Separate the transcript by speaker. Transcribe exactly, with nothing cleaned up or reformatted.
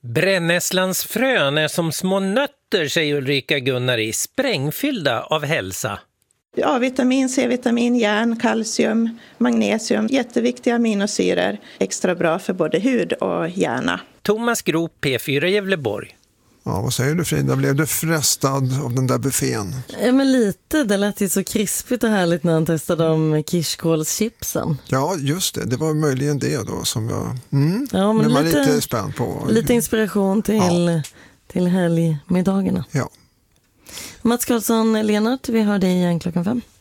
Speaker 1: Brännässlans frön är som små nötter, säger Ulrika Gunnari, sprängfyllda av hälsa.
Speaker 2: Ja, vitamin C, vitamin, järn, kalcium, magnesium, jätteviktiga aminosyror, extra bra för både hud och hjärna.
Speaker 1: Thomas Grop, P fyra Gävleborg.
Speaker 3: Ja, vad säger du Frida? Blev du frestad av den där buffén?
Speaker 4: Ja, men lite. Det lät ju så krispigt och härligt när han testade om kirskålschipsen.
Speaker 3: Ja, just det. Det var möjligen det då som jag... Mm.
Speaker 4: Ja, men
Speaker 3: det var
Speaker 4: lite,
Speaker 3: lite spänd på.
Speaker 4: Lite inspiration till, ja. till helgmiddagarna.
Speaker 3: Ja.
Speaker 4: Mats Karlsson, Lennart, vi hör dig igen klockan fem.